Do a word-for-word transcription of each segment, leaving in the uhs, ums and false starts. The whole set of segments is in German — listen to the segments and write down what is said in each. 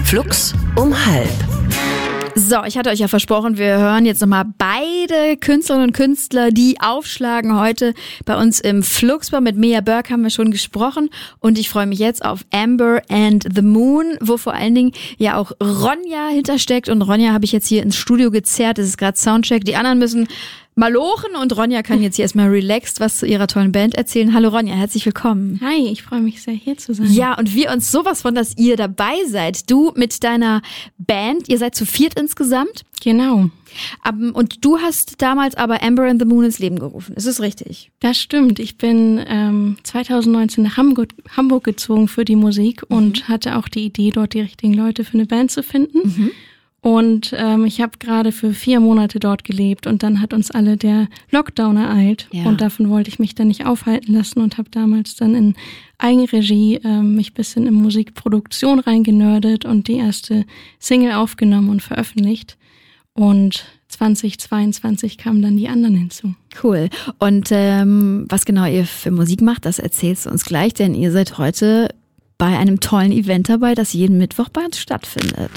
Flux um halb. So, ich hatte euch ja versprochen, wir hören jetzt nochmal beide Künstlerinnen und Künstler, die aufschlagen heute bei uns im Fluxbar. Mit Mia Burke haben wir schon gesprochen und ich freue mich jetzt auf Amber and the Moon, wo vor allen Dingen ja auch Ronja hintersteckt. Und Ronja habe ich jetzt hier ins Studio gezerrt, es ist gerade Soundcheck. Die anderen müssen malochen und Ronja kann jetzt hier erstmal relaxed was zu ihrer tollen Band erzählen. Hallo Ronja, herzlich willkommen. Hi, ich freue mich sehr, hier zu sein. Ja, und wir uns sowas von, dass ihr dabei seid. Du mit deiner Band, ihr seid zu viert insgesamt. Genau. Und du hast damals aber Amber and the Moon ins Leben gerufen. Ist das richtig? Das stimmt. Ich bin ähm, zwanzig neunzehn nach Hamburg, Hamburg gezogen für die Musik mhm. und hatte auch die Idee, dort die richtigen Leute für eine Band zu finden. Mhm. Und ähm, ich habe gerade für vier Monate dort gelebt und dann hat uns alle der Lockdown ereilt. Ja. Und davon wollte ich mich dann nicht aufhalten lassen und habe damals dann in Eigenregie ähm, mich ein bisschen in Musikproduktion reingenördet und die erste Single aufgenommen und veröffentlicht. Und zwanzig zweiundzwanzig kamen dann die anderen hinzu. Cool. Und ähm, was genau ihr für Musik macht, das erzählst du uns gleich, denn ihr seid heute bei einem tollen Event dabei, das jeden Mittwoch bei uns stattfindet.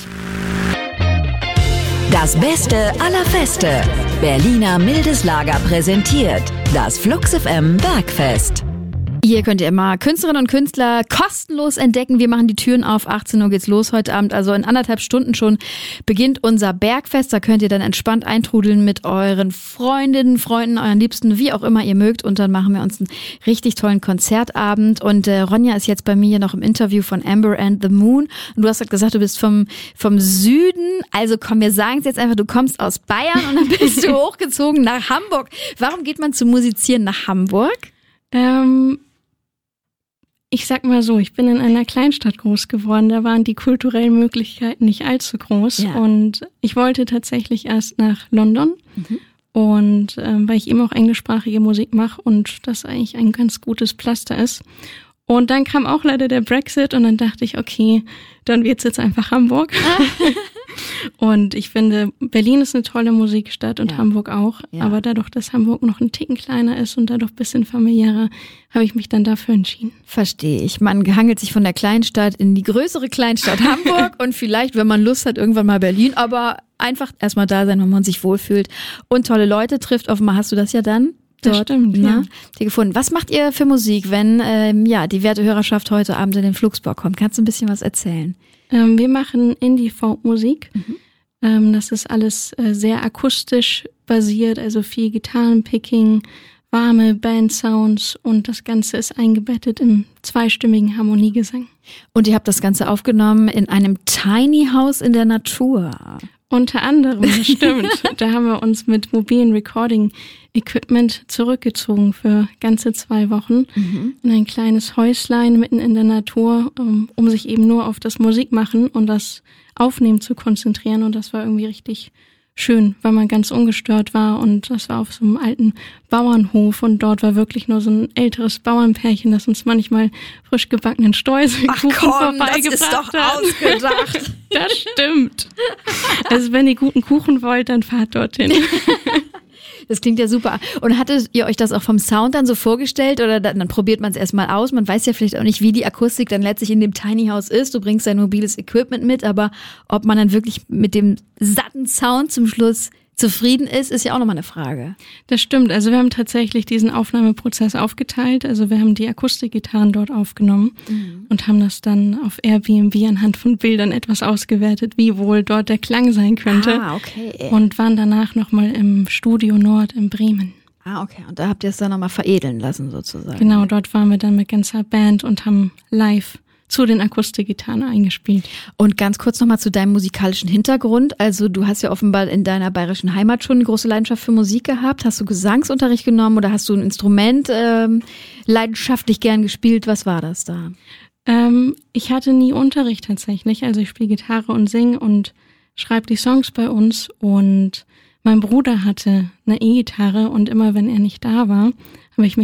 Das Beste aller Feste. Berliner Mildes Lager präsentiert das Flux F M Bergfest. Hier könnt ihr immer Künstlerinnen und Künstler kostenlos entdecken. Wir machen die Türen auf. achtzehn Uhr geht's los heute Abend. Also in anderthalb Stunden schon beginnt unser Bergfest. Da könnt ihr dann entspannt eintrudeln mit euren Freundinnen, Freunden, euren Liebsten, wie auch immer ihr mögt. Und dann machen wir uns einen richtig tollen Konzertabend. Und äh, Ronja ist jetzt bei mir noch im Interview von Amber and the Moon. Und du hast gesagt, du bist vom, vom Süden. Also komm, wir sagen es jetzt einfach, du kommst aus Bayern und dann bist du hochgezogen nach Hamburg. Warum geht man zum Musizieren nach Hamburg? Ähm... Ich sag mal so, ich bin in einer Kleinstadt groß geworden, da waren die kulturellen Möglichkeiten nicht allzu groß ja. und ich wollte tatsächlich erst nach London mhm. und ähm, weil ich eben auch englischsprachige Musik mache und das eigentlich ein ganz gutes Pflaster ist. Und dann kam auch leider der Brexit und dann dachte ich, okay, dann wird's jetzt einfach Hamburg. Und ich finde, Berlin ist eine tolle Musikstadt und ja. Hamburg auch. Ja. Aber dadurch, dass Hamburg noch ein Ticken kleiner ist und dadurch ein bisschen familiärer, habe ich mich dann dafür entschieden. Verstehe ich. Man hangelt sich von der Kleinstadt in die größere Kleinstadt Hamburg und vielleicht, wenn man Lust hat, irgendwann mal Berlin. Aber einfach erstmal da sein, wenn man sich wohlfühlt und tolle Leute trifft. Offenbar hast du das ja dann. Dort, das stimmt, ne, ja. Die gefunden. Was macht ihr für Musik, wenn ähm, ja die werte Hörerschaft heute Abend in den Fluxbar kommt? Kannst du ein bisschen was erzählen? Ähm, wir machen Indie-Folk-Musik. Mhm. Ähm, das ist alles äh, sehr akustisch basiert, also viel Gitarrenpicking, warme Band-Sounds und das Ganze ist eingebettet im zweistimmigen Harmoniegesang. Und ihr habt das Ganze aufgenommen in einem Tiny House in der Natur. Unter anderem, das stimmt. Da haben wir uns mit mobilen Recording-Equipment zurückgezogen für ganze zwei Wochen mhm. in ein kleines Häuslein mitten in der Natur, um, um sich eben nur auf das Musikmachen und das Aufnehmen zu konzentrieren. Und das war irgendwie richtig schön, weil man ganz ungestört war. Und das war auf so einem alten Bauernhof und dort war wirklich nur so ein älteres Bauernpärchen, das uns manchmal frisch gebackenen Streuselkuchen vorbeigebracht das ist doch hat. Ausgedacht. Das stimmt. Also wenn ihr guten Kuchen wollt, dann fahrt dorthin. Das klingt ja super. Und hattet ihr euch das auch vom Sound dann so vorgestellt oder dann, dann probiert man es erstmal aus? Man weiß ja vielleicht auch nicht, wie die Akustik dann letztlich in dem Tiny House ist. Du bringst dein mobiles Equipment mit, aber ob man dann wirklich mit dem satten Sound zum Schluss zufrieden ist, ist ja auch nochmal eine Frage. Das stimmt. Also wir haben tatsächlich diesen Aufnahmeprozess aufgeteilt. Also wir haben die Akustikgitarren dort aufgenommen mhm. und haben das dann auf Airbnb anhand von Bildern etwas ausgewertet, wie wohl dort der Klang sein könnte. Ah, okay. Und waren danach nochmal im Studio Nord in Bremen. Ah, okay. Und da habt ihr es dann nochmal veredeln lassen sozusagen. Genau, dort waren wir dann mit ganzer Band und haben live zu den Akustikgitarren eingespielt. Und ganz kurz nochmal zu deinem musikalischen Hintergrund. Also du hast ja offenbar in deiner bayerischen Heimat schon eine große Leidenschaft für Musik gehabt. Hast du Gesangsunterricht genommen oder hast du ein Instrument ähm, leidenschaftlich gern gespielt? Was war das da? Ähm, ich hatte nie Unterricht tatsächlich. Also ich spiele Gitarre und singe und schreibe die Songs bei uns. Und mein Bruder hatte eine E-Gitarre und immer wenn er nicht da war, habe ich mich